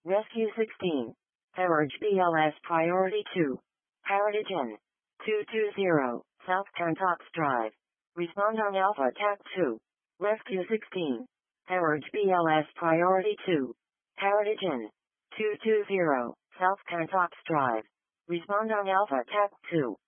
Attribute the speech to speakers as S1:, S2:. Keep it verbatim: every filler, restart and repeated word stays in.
S1: Rescue sixteen. Heritage B L S Priority two. Heritage N. two two zero, South Cantox Drive. Respond on Alpha T A C two. Rescue sixteen. Heritage B L S Priority two. Heritage N. two two zero, South Cantox Drive. Respond on Alpha T A C two.